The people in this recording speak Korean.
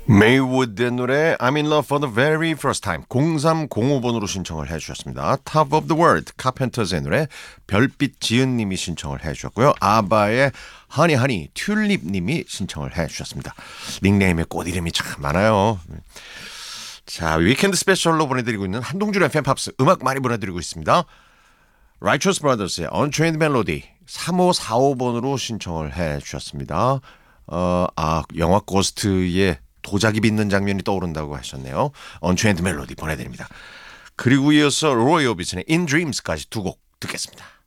메이우드의 노래 I'm in love for the very first time 0305번으로 신청을 해주셨습니다. Top of the World 카펜터즈의 노래 별빛 지은님이 신청을 해주셨고요. 아바의 Honey Honey 튤립님이 신청을 해주셨습니다. 닉네임에 꽃 이름이 참 많아요. 자, 위켄드 스페셜로 보내드리고 있는 한동준 FM 팝스 음악 많이 보내드리고 있습니다. Righteous Brothers의 Unchained Melody 3545번으로 신청을 해주셨습니다. 영화 고스트의 도자기 빚는 장면이 떠오른다고 하셨네요. Unchained Melody 보내드립니다. 그리고 이어서 로이 오비슨의 In Dreams까지 두 곡 듣겠습니다.